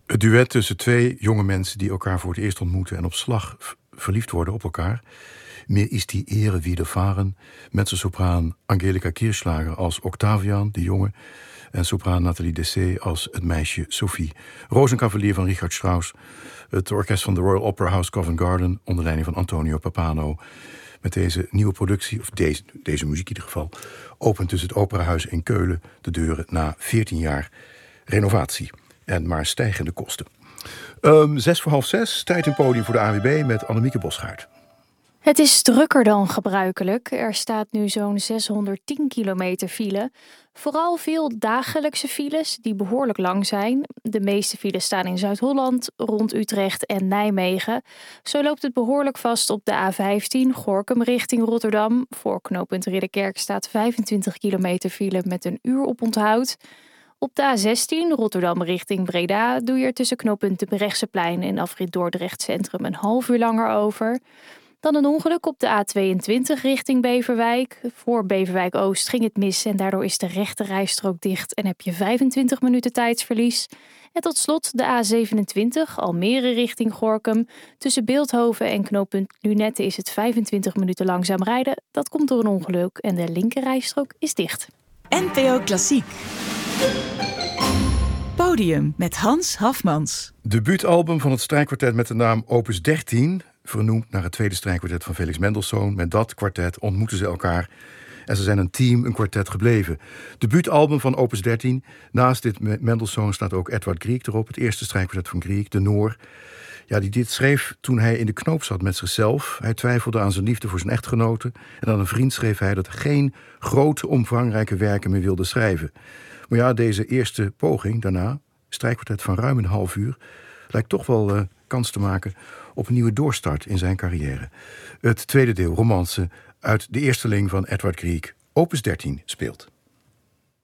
Het duet tussen twee jonge mensen die elkaar voor het eerst ontmoeten en op slag verliefd worden op elkaar. Mir ist die Ehre widerfahren, mezzosopraan Angelica Kirchschlager als Octavian, de jongen, en sopraan Nathalie Dessay als het meisje Sophie. Rozenkavalier van Richard Strauss, het orkest van de Royal Opera House Covent Garden onder leiding van Antonio Pappano. Met deze nieuwe productie, of deze muziek in ieder geval, opent dus het Operahuis in Keulen de deuren na 14 jaar renovatie en maar stijgende kosten. 6:45, tijd en podium voor de AWB met Annemieke Bosgaard. Het is drukker dan gebruikelijk. Er staat nu zo'n 610 kilometer file. Vooral veel dagelijkse files die behoorlijk lang zijn. De meeste files staan in Zuid-Holland, rond Utrecht en Nijmegen. Zo loopt het behoorlijk vast op de A15 Gorinchem richting Rotterdam. Voor knooppunt Ridderkerk staat 25 kilometer file met een uur oponthoud. Op de A16 Rotterdam richting Breda doe je er tussen knooppunt de Brechtseplein en afrit Dordrecht Centrum een half uur langer over. Dan een ongeluk op de A22 richting Beverwijk. Voor Beverwijk Oost ging het mis en daardoor is de rechte rijstrook dicht en heb je 25 minuten tijdsverlies. En tot slot de A27 Almere richting Gorinchem. Tussen Beeldhoven en knooppunt Lunette is het 25 minuten langzaam rijden. Dat komt door een ongeluk en de linker rijstrook is dicht. NPO Klassiek. Podium met Hans Hafmans. Debuutalbum van het strijkkwartet met de naam Opus 13... vernoemd naar het tweede strijkkwartet van Felix Mendelssohn. Met dat kwartet ontmoeten ze elkaar en ze zijn een team, een kwartet gebleven. Debuutalbum van Opus 13. Naast dit Mendelssohn staat ook Edward Grieg erop, het eerste strijkkwartet van Grieg, de Noor. Ja, die dit schreef toen hij in de knoop zat met zichzelf. Hij twijfelde aan zijn liefde voor zijn echtgenote. En aan een vriend schreef hij dat hij geen grote, omvangrijke werken meer wilde schrijven. Maar ja, deze eerste poging daarna, strijkkwartet van ruim een half uur, lijkt toch wel kans te maken op een nieuwe doorstart in zijn carrière. Het tweede deel, romance, uit de eersteling van Edward Grieg, Opus 13, speelt.